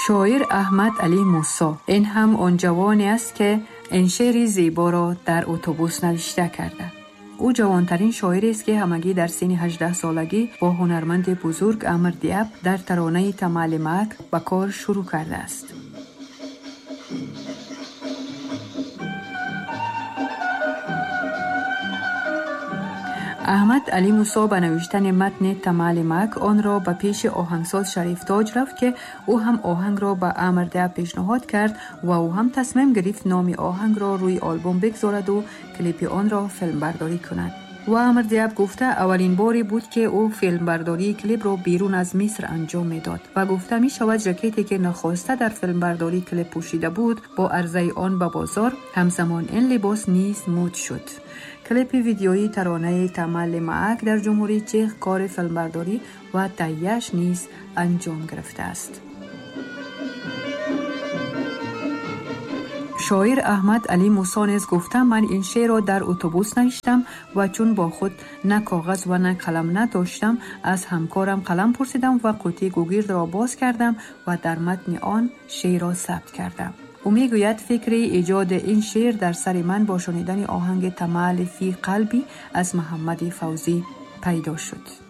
شاعر احمد علی موسی، این هم آن جوانی است که این شعر زیبا را در اتوبوس نوشته کرده. او جوانترین شاعری است که همگی در سن 18 سالگی با هنرمند بزرگ عمر دیاب در ترانه تمال مک به کار شروع کرده است. احمد علی موسی به نوشتن متن تمال مک آن را به پیش آهنگساز شریف تاج رفت که او هم آهنگ را به عمر دیاب پیشنهاد کرد و او هم تصمیم گرفت نام آهنگ را روی آلبوم بگذارد و کلیپ آن را فیلم برداری کند. و عمر دیاب گفته اولین باری بود که او فیلم برداری کلیپ را بیرون از مصر انجام میداد و گفته می شود ژاکتی که ناخواسته در فیلم برداری کلیپ پوشیده بود با عرضه آن به بازار همزمان این لباس نیز مد شد. کلیپ ویدیویی ترانه تمال مک در جمهوری چک کار فیلم برداری و تهیه‌اش نیز انجام گرفته است. شاعر احمد علی موسی نیز گفته من این شعر را در اتوبوس نوشتم و چون با خود نه کاغذ و نه قلم نداشتم از همکارم قلم پرسیدم و قوطی گوگرد را باز کردم و در متن آن شعر را ثبت کردم. او میگوید فکر ایجاد این شعر در سر من با شنیدن آهنگ تمال فی قلبی از محمد فوزی پیدا شد.